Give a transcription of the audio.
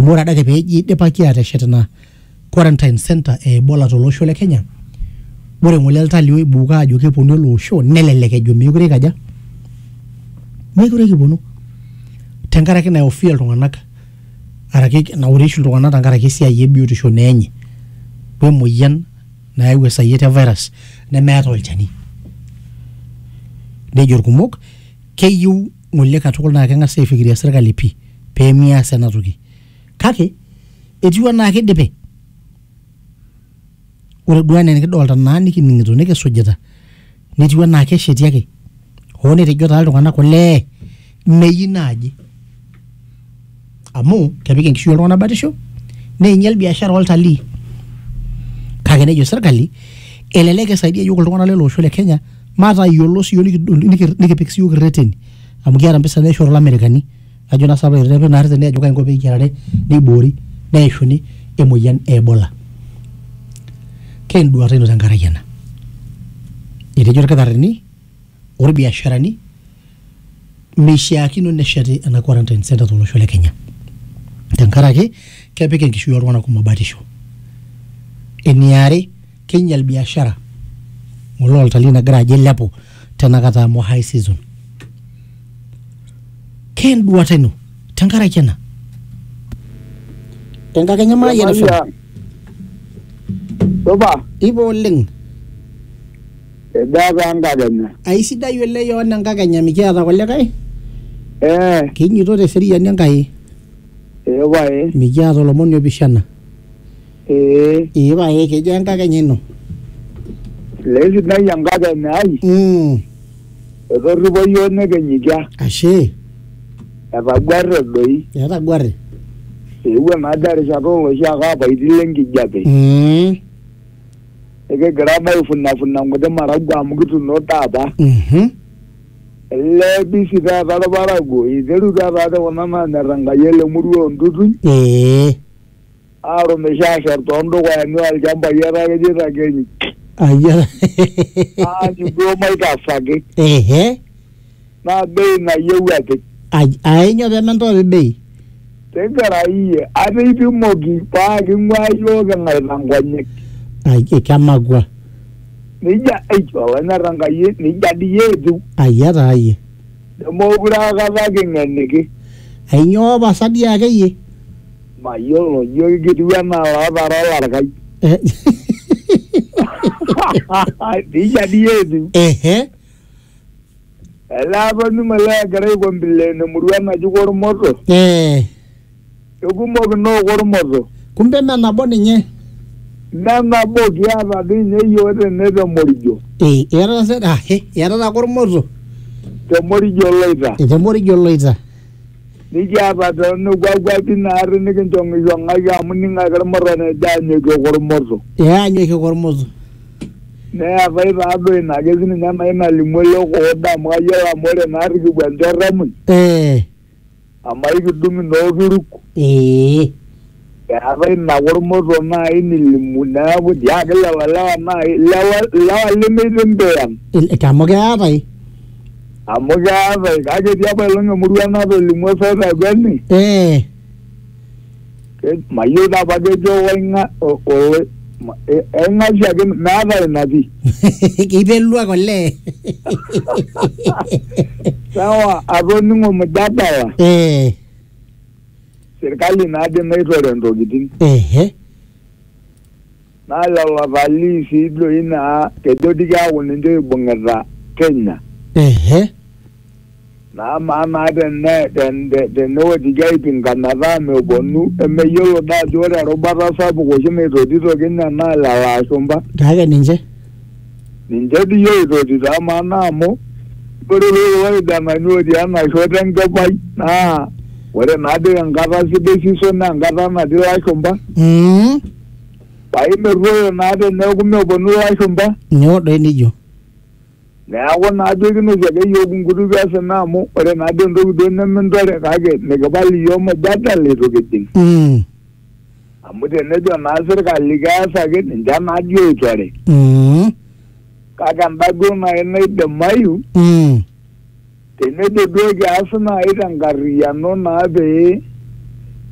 amora dake peji depaki ateshetna quarantine center Ebola tolosho le Kenya bore ngole ltali oibuka ajo keponu losho nelelek ejo mekure kaja mekure kiponu tenkaraki na ofia iltung'anak araki na urishu iltung'anak tenkaraki siai ebiotisho nenye we moyian nayau esayiet virus nemeeta olchani nejo irkumok keyieu ngole katukul na keng'asa aifikiria serikali pi pemias ena toki kake etiu enaa kidipe ore duane nikidolta naa nikining'ito nikisujita netiu enaa keshetiake hoo netejo taa iltung'anak kule meyi naaji amu kepik enkishui oltung'anak batisho neinyal biashara oltalii kake nejo serikali elelek esaidia yiok iltung'anak lele osho le Kenya matayiolo siyiok nikipik siyiok irreteni amu kiata mpisai naishoru Ilamerikani ajo na sapa irrepe na reteni ajo kainko pee kiarare neiboori neishuni emoyian Ebola kenduata ino tenkaraki ena etejo irkitarini orbiasharani meishiakino nesheti ena quarantine center tolosho le Kenya tenkaraki kepik enkishui oltung'anak kumok batisho eniare keinyal biashara ngolo oltalii nagira aje lepo tenakata mo high season kenduata ino tenkaraki ena tenkakenya mayena fa Soba ibo oleng edaba ngaganya aisidai ole yona nkakenya mikiata kulikae kinyito te seriani enkai bae mikiata olomoni opishana bae kejo enkakenya ino lezi na ngaganya ai etorripo yiok nekenyikia ashe etagwarre doi etagwarre eewuo naa darishata oloshi ake apaitin lenkijape ekegira maifuna nkuti maragu amu kituno taata ele bisi taata irparakuo iteru taata kuna naanyorr Enkai lemurua ontutuny arumisho asher toondukuyani olchambai etaa kejeita kenyi aanyu duo maitasaki naa bei nayieu ake ainyoo peementooki bei tegarayie ate ipimoki paa king'ua yiok eng'aita nkonyek kemakwa nija olanyorr Enkai nija dii etiu taayie nemookure akata king'eniki ainyoo pasa dii akeyie mayiolo yiok kitiu enaa lootara olarkai nija dii etiu ele apa ningo egira aikombilene emurua naji Kormoto kekumok inoo Kormoto kumbe mee nabo ninye menabo kiata dii ninye yiok tene temorijo eeta Kormoto temorijo loita nikiata tenekwakwati naarri nikinchong'ishong'aki amu ning'ake irmurran ejo aanyokie Kormoto aanyokie Kormoto neetai taadoi ina ke sininye nai nalimu ele kooda amu kayiolo amu ore naarri kipuo enchorr emuny amu aikidung inookiruk eetai ina Kormoto nai nilimu neeku diake lelo lewa nai lewa lemeitembeyan amu keetai kake tiapa ilong emurua natolimu esotagweni mayieu tapa kejo eng'asi ake meeta ina pi kipelua kole sawa atoning'o mjadala serikali naade naitore ntokitin naa lelo talii sii doi naa kejo dii keeku ninche oibung'ita Kenya naa maana tenewotiki aipinga metaa meponu emeyiolo daa ajo ore erubata sapuk oshi naitotito Kenya naa lelo ashumpa kake ninche dii oitotito maana amu ore loidanani otii enashoto enkipai naa ore naadoi enkata sidai season naa enkata natii ilashumpa paimerruoyo naa teneeku meponu ilashumpa nyoo doi nijo neeku naajo kinosie ake yiok nkuti kiasina amu ore naade entoki duo nemintore kake mikipal iyiok mujadala itu kijing amu tenejo naa sirkali keas ake ninche naadi oitore kake enda duo nai naidimayu tenejo duo kias nai tenkarriyiano naa pee